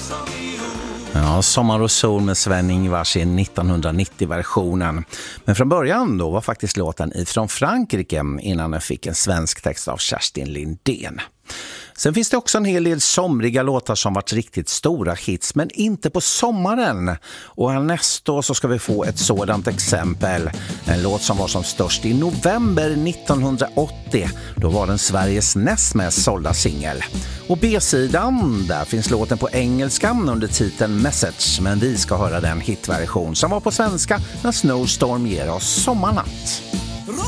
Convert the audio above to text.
Ja, Sommar och sol med Sven-Ingvars i 1990-versionen. Men från början då var faktiskt låten ifrån Frankrike innan den fick en svensk text av Kerstin Lindén. Sen finns det också en hel del somriga låtar som varit riktigt stora hits, men inte på sommaren. Och härnäst då så ska vi få ett sådant exempel. En låt som var som störst i november 1980. Då var den Sveriges näst mest sålda singel. Och B-sidan, där finns låten på engelskan under titeln Message. Men vi ska höra den hitversion som var på svenska när Snowstorm ger oss sommarnatt.